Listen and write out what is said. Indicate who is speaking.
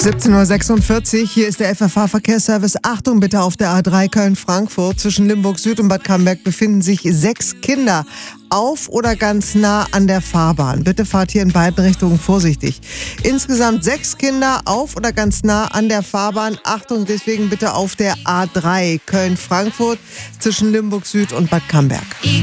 Speaker 1: 17:46 Uhr, hier ist der FFH-Verkehrsservice. Achtung bitte, auf der A3 Köln-Frankfurt zwischen Limburg Süd und Bad Camberg befinden sich 6 Kinder auf oder ganz nah an der Fahrbahn. Bitte fahrt hier in beiden Richtungen vorsichtig. Insgesamt 6 Kinder auf oder ganz nah an der Fahrbahn. Achtung deswegen bitte auf der A3 Köln-Frankfurt zwischen Limburg Süd und Bad Camberg.